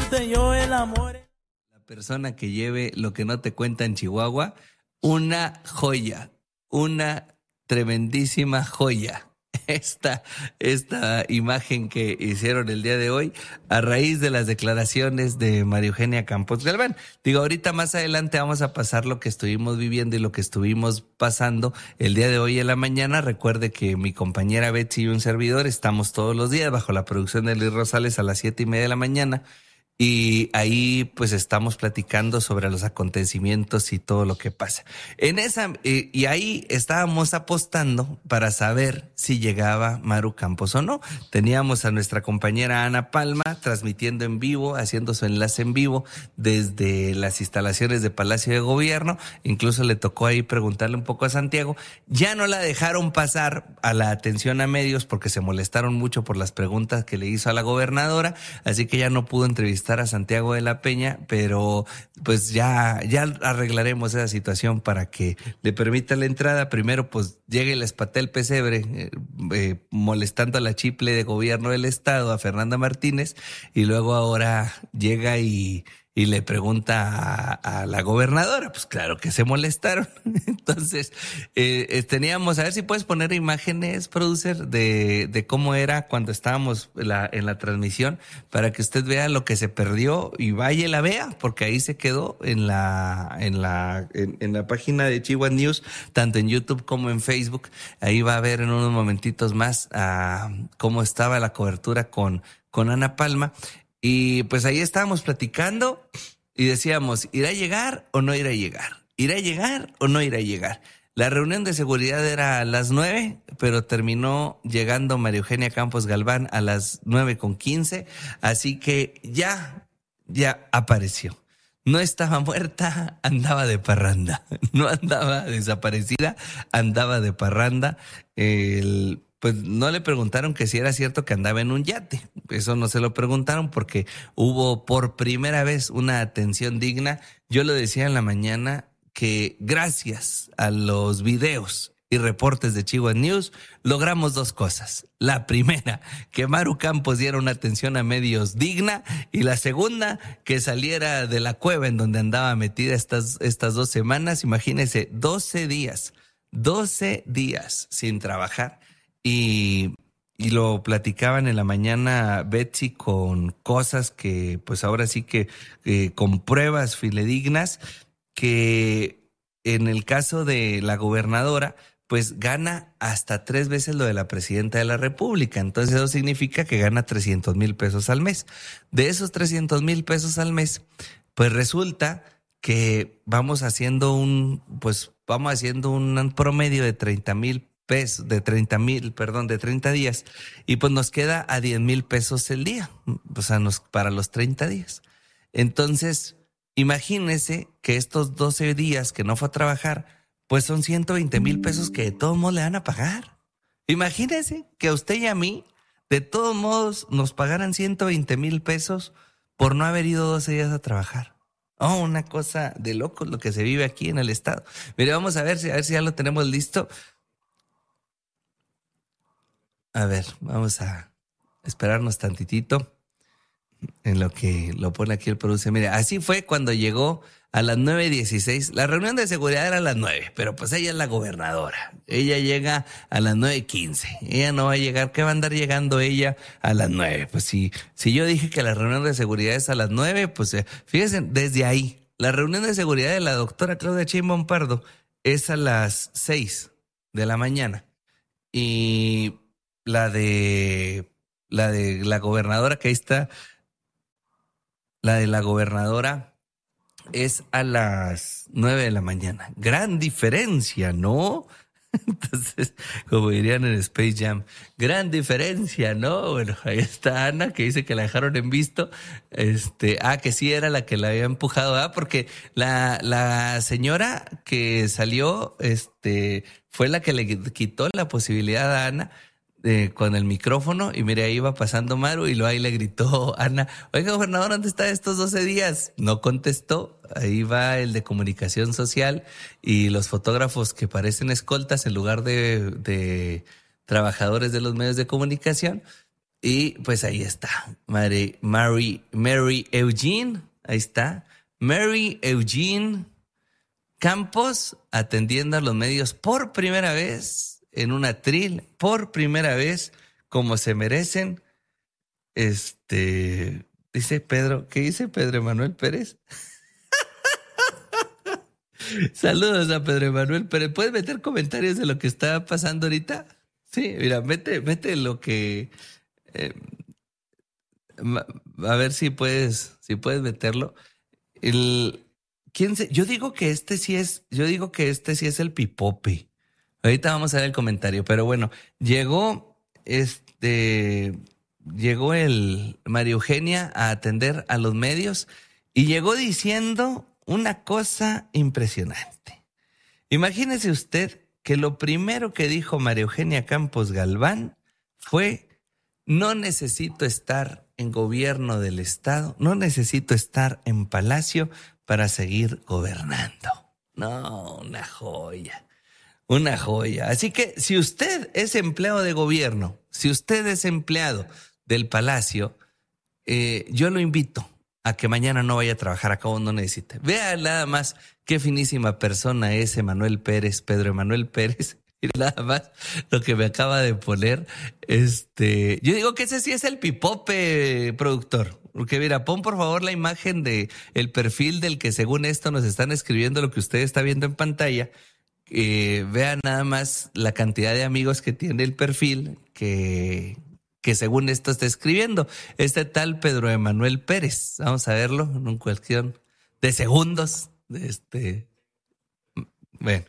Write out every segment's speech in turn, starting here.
te yo el amor. La persona que lleve lo que no te cuenta en Chihuahua, una joya, una tremendísima joya. Esta imagen que hicieron el día de hoy a raíz de las declaraciones de María Eugenia Campos Galván. Digo, ahorita más adelante vamos a pasar lo que estuvimos viviendo y lo que estuvimos pasando el día de hoy en la mañana. Recuerde que mi compañera Betsy y un servidor estamos todos los días bajo la producción de Luis Rosales a las 7:30 de la mañana. Y ahí pues estamos platicando sobre los acontecimientos y todo lo que pasa. Y ahí estábamos apostando para saber si llegaba Maru Campos o no. Teníamos a nuestra compañera Ana Palma transmitiendo en vivo, haciendo su enlace en vivo desde las instalaciones de Palacio de Gobierno. Incluso le tocó ahí preguntarle un poco a Santiago. Ya no la dejaron pasar a la atención a medios porque se molestaron mucho por las preguntas que le hizo a la gobernadora, así que ya no pudo entrevistar a Santiago de la Peña, pero pues ya arreglaremos esa situación para que le permita la entrada. Primero pues llegue el espatel pesebre molestando a la chiple de gobierno del estado, a Fernanda Martínez, y luego ahora llega y le pregunta a la gobernadora. Pues claro que se molestaron. Entonces, teníamos, a ver si puedes poner imágenes, producer, de cómo era cuando estábamos en la transmisión, para que usted vea lo que se perdió y vaya y la vea, porque ahí se quedó en la página de Chihuahua News, tanto en YouTube como en Facebook. Ahí va a ver en unos momentitos más cómo estaba la cobertura con Ana Palma. Y pues ahí estábamos platicando y decíamos, ¿irá a llegar o no irá a llegar? ¿Irá a llegar o no irá a llegar? La reunión de seguridad era a las 9, pero terminó llegando María Eugenia Campos Galván a las 9:15, así que ya apareció. No estaba muerta, andaba de parranda. No andaba desaparecida, andaba de parranda. Pues no le preguntaron que si era cierto que andaba en un yate. Eso no se lo preguntaron porque hubo por primera vez una atención digna. Yo lo decía en la mañana que gracias a los videos y reportes de Chihuahua News logramos dos cosas. La primera, que Maru Campos diera una atención a medios digna, y la segunda, que saliera de la cueva en donde andaba metida estas 2 semanas. Imagínense, 12 días sin trabajar. Y lo platicaban en la mañana Betsy con cosas que pues ahora sí que con pruebas fidedignas, que en el caso de la gobernadora pues gana hasta 3 veces lo de la presidenta de la República. Entonces eso significa que gana 300,000 pesos al mes. De esos 300,000 pesos al mes, pues resulta que vamos haciendo un promedio de 30,000 pesos, de 30 días, y pues nos queda a 10,000 pesos el día, o sea, para los 30 días. Entonces, imagínese que estos 12 días que no fue a trabajar, pues son 120,000 pesos que de todos modos le van a pagar. Imagínese que a usted y a mí, de todos modos, nos pagaran 120,000 pesos por no haber ido 12 días a trabajar. Oh, una cosa de locos lo que se vive aquí en el estado. Mire, vamos a ver si ya lo tenemos listo. A ver, vamos a esperarnos tantitito en lo que lo pone aquí el productor. Mire, así fue cuando llegó a las 9:16. La reunión de seguridad era a las 9, pero pues ella es la gobernadora. Ella llega a las 9:15. Ella no va a llegar. ¿Qué va a andar llegando ella a las 9? Pues si yo dije que la reunión de seguridad es a las 9, pues fíjense, desde ahí, la reunión de seguridad de la doctora Claudia Sheinbaum Pardo es a las 6 de la mañana. Y la de la gobernadora, que ahí está, la de la gobernadora es a las 9 de la mañana. Gran diferencia, ¿no? Entonces, como dirían en Space Jam, gran diferencia, ¿no? Bueno, ahí está Ana, que dice que la dejaron en visto. Que sí era la que la había empujado, porque la señora que salió, fue la que le quitó la posibilidad a Ana con el micrófono, y mire, ahí iba pasando Maru y luego ahí le gritó Ana, oiga, gobernador, ¿dónde está estos 12 días? No contestó. Ahí va el de comunicación social y los fotógrafos que parecen escoltas en lugar de trabajadores de los medios de comunicación. Y pues ahí está, Mary Eugene, ahí está, Mary Eugene Campos atendiendo a los medios por primera vez en un atril, por primera vez como se merecen. Dice Pedro, ¿qué dice Pedro Emanuel Pérez? Saludos a Pedro Emanuel Pérez. ¿Puedes meter comentarios de lo que está pasando ahorita? Sí, mira, mete lo que... a ver si puedes meterlo. Yo digo que este sí es el pipope. Ahorita vamos a ver el comentario, pero bueno, llegó el María Eugenia a atender a los medios y llegó diciendo una cosa impresionante. Imagínese usted que lo primero que dijo María Eugenia Campos Galván fue: no necesito estar en gobierno del Estado, no necesito estar en Palacio para seguir gobernando. No, una joya. Una joya. Así que si usted es empleado de gobierno, si usted es empleado del Palacio, yo lo invito a que mañana no vaya a trabajar, acá no necesite. Vea nada más qué finísima persona es Pedro Emanuel Pérez. Y nada más lo que me acaba de poner. Yo digo que ese sí es el pipope, productor. Porque mira, pon por favor la imagen de el perfil del que según esto nos están escribiendo lo que usted está viendo en pantalla. Vean nada más la cantidad de amigos que tiene el perfil que según esto está escribiendo. Este tal Pedro Emanuel Pérez. Vamos a verlo en una cuestión de segundos. Bueno,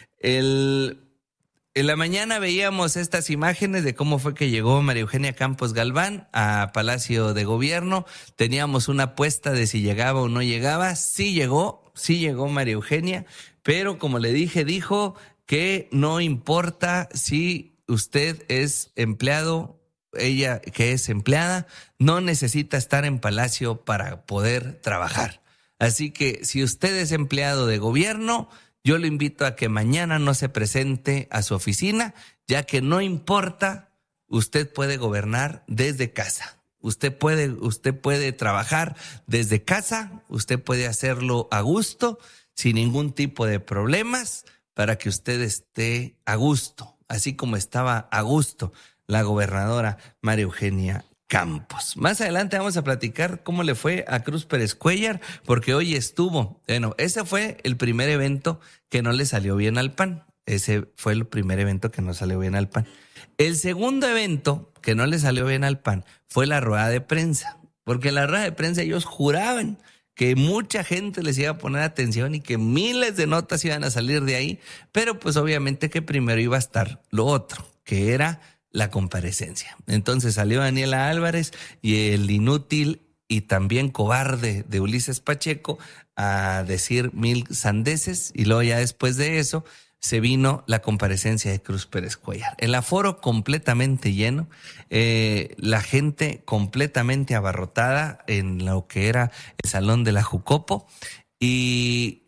en la mañana veíamos estas imágenes de cómo fue que llegó María Eugenia Campos Galván a Palacio de Gobierno. Teníamos una apuesta de si llegaba o no llegaba. Sí llegó María Eugenia, pero como le dije, dijo que no importa si usted es empleado, ella que es empleada, no necesita estar en Palacio para poder trabajar. Así que si usted es empleado de gobierno, yo lo invito a que mañana no se presente a su oficina, ya que no importa, usted puede gobernar desde casa. Usted puede trabajar desde casa, usted puede hacerlo a gusto, sin ningún tipo de problemas, para que usted esté a gusto, así como estaba a gusto la gobernadora María Eugenia Campos. Más adelante vamos a platicar cómo le fue a Cruz Pérez Cuéllar, porque hoy ese fue el primer evento que no le salió bien al PAN. Ese fue el primer evento que no salió bien al PAN. El segundo evento que no le salió bien al PAN fue la rueda de prensa, porque en la rueda de prensa ellos juraban que mucha gente les iba a poner atención y que miles de notas iban a salir de ahí, pero pues obviamente que primero iba a estar lo otro, que era la comparecencia. Entonces salió Daniela Álvarez y el inútil y también cobarde de Ulises Pacheco a decir mil sandeces, y luego ya después de eso se vino la comparecencia de Cruz Pérez Cuéllar. El aforo completamente lleno, la gente completamente abarrotada en lo que era el Salón de la Jucopo, y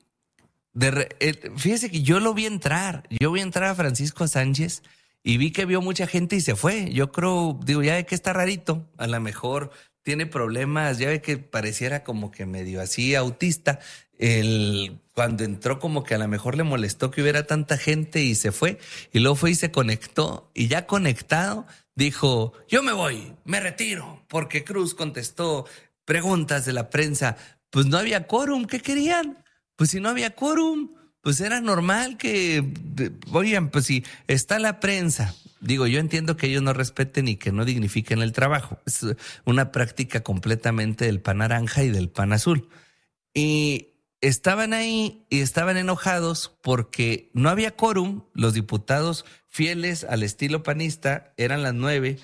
fíjese que yo vi entrar a Francisco Sánchez y vi que vio mucha gente y se fue. Yo creo, ya ve que está rarito, a lo mejor tiene problemas, ya ve que pareciera como que medio así autista. Cuando entró como que a lo mejor le molestó que hubiera tanta gente y se fue, y luego fue y se conectó, y ya conectado dijo: yo me voy, me retiro, porque Cruz contestó preguntas de la prensa. Pues no había quórum, ¿qué querían? Pues si no había quórum, pues era normal oigan, pues si está la prensa. Yo entiendo que ellos no respeten y que no dignifiquen el trabajo. Es una práctica completamente del PAN naranja y del PAN azul. Y estaban ahí y estaban enojados porque no había quórum. Los diputados fieles al estilo panista eran las 9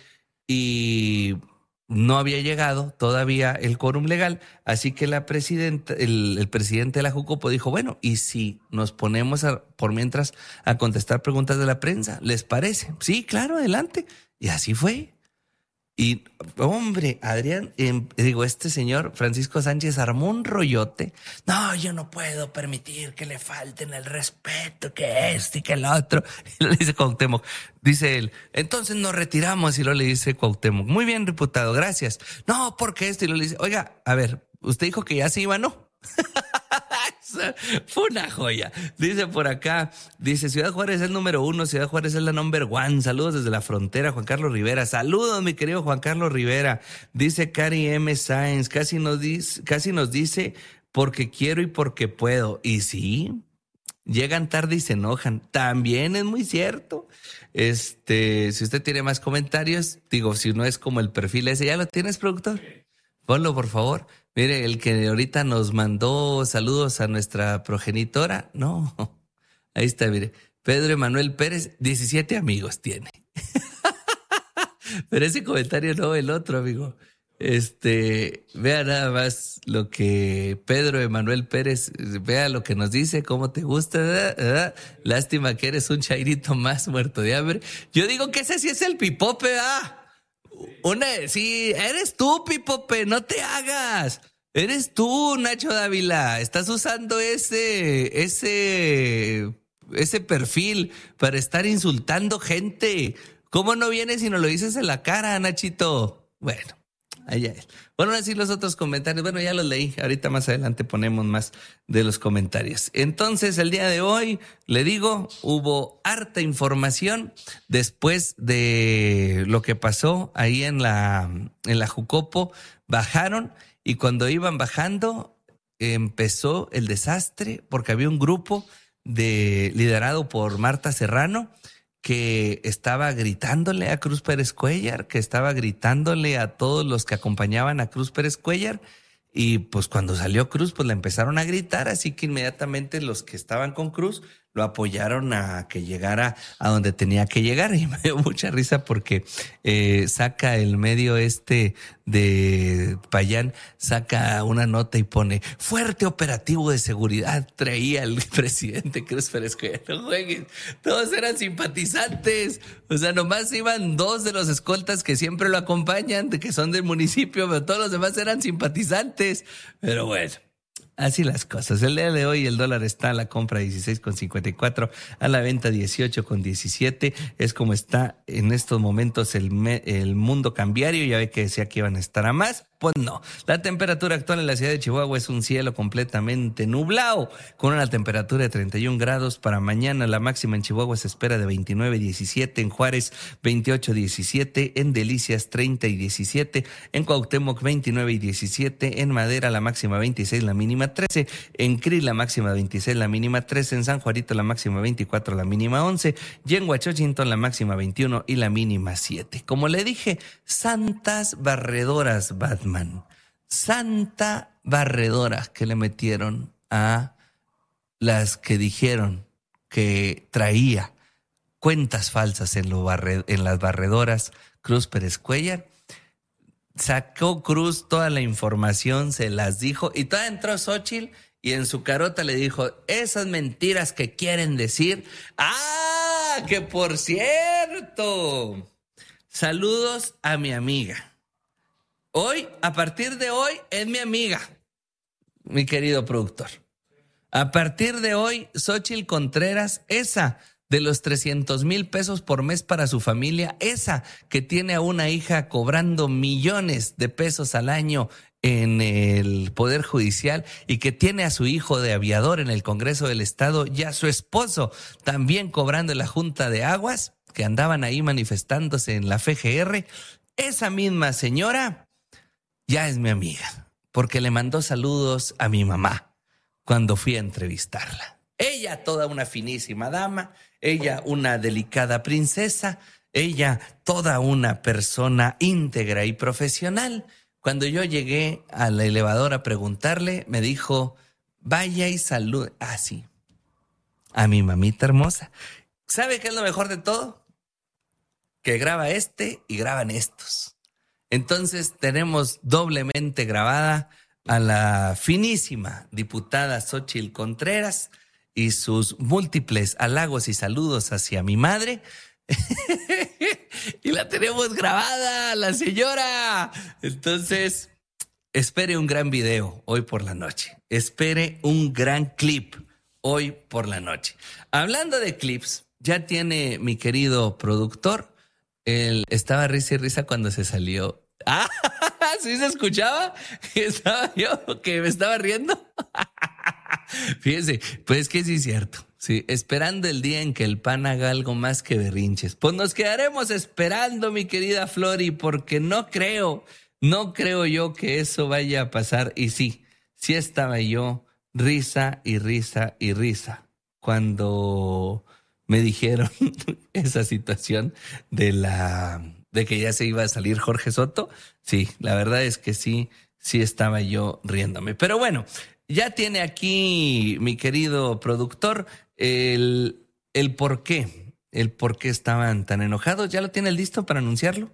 y no había llegado todavía el quórum legal, así que el presidente de la Jucopo dijo: bueno, ¿y si nos ponemos por mientras a contestar preguntas de la prensa? ¿Les parece? Sí, claro, adelante. Y así fue. Y, hombre, Adrián, este señor Francisco Sánchez armó un rollote. No, yo no puedo permitir que le falten el respeto, que y que el otro. Y le dice Cuauhtémoc, dice él, entonces nos retiramos. Y luego le dice Cuauhtémoc, muy bien, diputado, gracias. No, porque esto. Y luego le dice, oiga, a ver, usted dijo que ya se iba, ¿no? Fue una joya. Dice por acá, dice Ciudad Juárez es el número 1, Ciudad Juárez es la number 1. Saludos desde la frontera, Juan Carlos Rivera. Saludos, mi querido Juan Carlos Rivera. Dice Cari M. Sáenz, casi nos dice porque quiero y porque puedo. Y sí, llegan tarde y se enojan. También es muy cierto. Si usted tiene más comentarios, digo, si no es como el perfil ese, ¿ya lo tienes, productor? Ponlo, por favor. Mire, el que ahorita nos mandó saludos a nuestra progenitora. No, ahí está, mire. Pedro Emanuel Pérez, 17 amigos tiene. Pero ese comentario no, el otro, amigo. Vea nada más lo que Pedro Emanuel Pérez, vea lo que nos dice, cómo te gusta, ¿verdad? Lástima que eres un chairito más muerto de hambre. Yo digo que ese sí es el pipope, ¿verdad? Sí, eres tú, Pipope, no te hagas. Eres tú, Nacho Dávila. Estás usando ese perfil para estar insultando gente. ¿Cómo no vienes y nos lo dices en la cara, Nachito? Bueno, allá es. Bueno, así los otros comentarios. Bueno, ya los leí. Ahorita más adelante ponemos más de los comentarios. Entonces, el día de hoy, le digo, hubo harta información después de lo que pasó ahí en la Jucopo. Bajaron y cuando iban bajando empezó el desastre porque había un grupo liderado por Marta Serrano que estaba gritándole a Cruz Pérez Cuéllar, que estaba gritándole a todos los que acompañaban a Cruz Pérez Cuéllar, y pues cuando salió Cruz, pues la empezaron a gritar, así que inmediatamente los que estaban con Cruz lo apoyaron a que llegara a donde tenía que llegar, y me dio mucha risa porque saca el medio de Payán, saca una nota y pone, fuerte operativo de seguridad traía el presidente Cruz Pérez Cuéllar. No jueguen, todos eran simpatizantes, o sea, nomás iban 2 de los escoltas que siempre lo acompañan, que son del municipio, pero todos los demás eran simpatizantes, pero bueno. Así las cosas. El día de hoy el dólar está a la compra 16,54, a la venta 18,17. Es como está en estos momentos el mundo cambiario. Ya ve que decía que iban a estar a más. Pues no. La temperatura actual en la ciudad de Chihuahua es un cielo completamente nublado, con una temperatura de 31 grados. Para mañana la máxima en Chihuahua se espera de 29-17, en Juárez 28-17, en Delicias 30-17, en Cuauhtémoc 29-17, en Madera la máxima 26, la mínima 13, en Cri la máxima 26, la mínima 13, en San Juanito la máxima 24, la mínima 11, y en Huachochinton la máxima 21 y la mínima 7. Como le dije, santas barredoras, Batman. Santa barredora que le metieron a las que dijeron que traía cuentas falsas en las barredoras Cruz Pérez Cuéllar. Sacó Cruz toda la información, se las dijo, y todavía entró Xóchitl y en su carota le dijo, esas mentiras que quieren decir. ¡Ah! Que por cierto, saludos a mi amiga. Hoy, a partir de hoy, es mi amiga, mi querido productor. A partir de hoy, Xóchitl Contreras, esa de los 300,000 pesos por mes para su familia, esa que tiene a una hija cobrando millones de pesos al año en el Poder Judicial y que tiene a su hijo de aviador en el Congreso del Estado y a su esposo también cobrando en la Junta de Aguas, que andaban ahí manifestándose en la FGR, esa misma señora ya es mi amiga, porque le mandó saludos a mi mamá cuando fui a entrevistarla. Ella, toda una finísima dama, ella una delicada princesa, ella toda una persona íntegra y profesional. Cuando yo llegué al elevador a preguntarle, me dijo, vaya y salude. Ah, sí, a mi mamita hermosa. ¿Sabe qué es lo mejor de todo? Que graba y graban estos. Entonces tenemos doblemente grabada a la finísima diputada Xóchitl Contreras y sus múltiples halagos y saludos hacia mi madre. Y la tenemos grabada, la señora. Entonces, espere un gran video hoy por la noche. Espere un gran clip hoy por la noche. Hablando de clips, ya tiene mi querido productor. Él estaba risa y risa cuando se salió. ¡Ah! ¿Sí se escuchaba? ¿Estaba yo que me estaba riendo? Fíjense, pues es que sí es cierto. Sí, esperando el día en que el pan haga algo más que berrinches. Pues nos quedaremos esperando, mi querida Flori, porque no creo yo que eso vaya a pasar. Y sí estaba yo risa y risa y risa cuando me dijeron esa situación de que ya se iba a salir Jorge Soto. Sí, la verdad es que sí estaba yo riéndome. Pero bueno, ya tiene aquí mi querido productor el por qué estaban tan enojados. ¿Ya lo tiene listo para anunciarlo?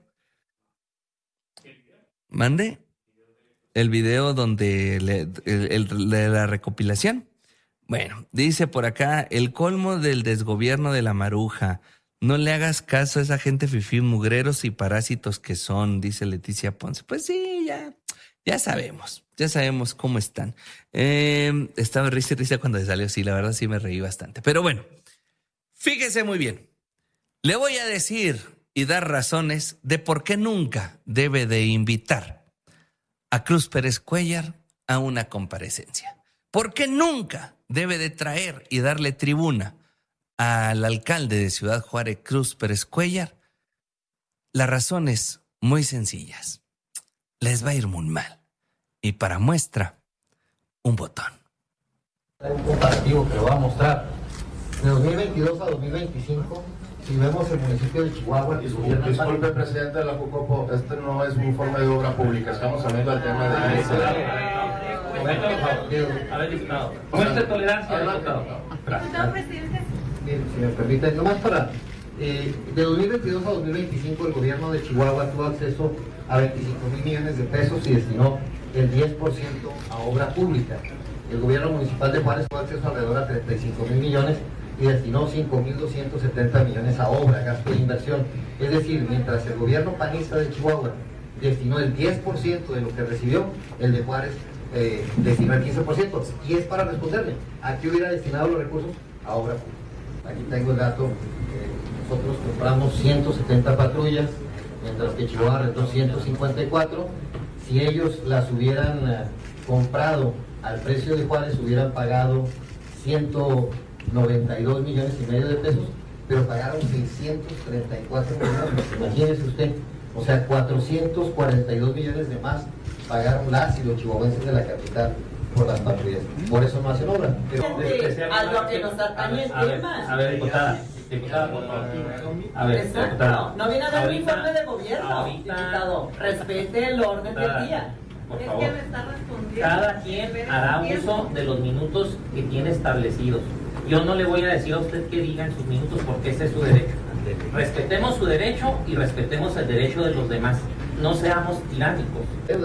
Mande el video donde de la recopilación. Bueno, dice por acá, el colmo del desgobierno de la maruja. No le hagas caso a esa gente fifí, mugreros y parásitos que son, dice Leticia Ponce. Pues sí, ya sabemos cómo están. Estaba risa y risa cuando salió, sí, la verdad sí me reí bastante. Pero bueno, fíjese muy bien. Le voy a decir y dar razones de por qué nunca debe de invitar a Cruz Pérez Cuéllar a una comparecencia. ¿Por qué nunca debe de traer y darle tribuna al alcalde de Ciudad Juárez, Cruz Pérez Cuéllar? La razón es muy sencillas. Les va a ir muy mal. Y para muestra, un botón. Un comparativo que lo va a mostrar. De 2022 a 2025, si vemos el municipio de Chihuahua... Disculpe, presidente de la Jucopo, este no es un informe de obra pública, estamos hablando del tema de... A ver, diputado. Muestre tolerancia, diputado. Diputado, presidente. Si me permite, nomás para... de 2022 a 2025 el gobierno de Chihuahua tuvo acceso a 25,000 millones de pesos y destinó el 10% a obra pública. El gobierno municipal de Juárez tuvo acceso alrededor a 35,000 millones y destinó 5,270 millones a obra, gasto de inversión. Es decir, mientras el gobierno panista de Chihuahua destinó el 10% de lo que recibió, el de Juárez destinó el 15%. Y es para responderle, ¿a qué hubiera destinado los recursos? A obra pública. Aquí tengo el dato. Nosotros compramos 170 patrullas, mientras que Chihuahua rentó 154. Si ellos las hubieran comprado al precio de Juárez, hubieran pagado 192 millones y medio de pesos, pero pagaron 634 millones. Imagínese usted, o sea, 442 millones de más pagaron las y los chihuahuenses de la capital por las patrullas. Por eso no hacen obra. Pero... a lo que nos atañe el tema. A ver, diputada, por favor. A ver, diputada. No viene a dar un informe de gobierno, ahorita, diputado. Respete el orden del día. Por favor. Es que me está respondiendo. Cada quien hará uso de los minutos que tiene establecidos. Yo no le voy a decir a usted que diga en sus minutos porque ese es su derecho. Respetemos su derecho y respetemos el derecho de los demás. No seamos tiránicos.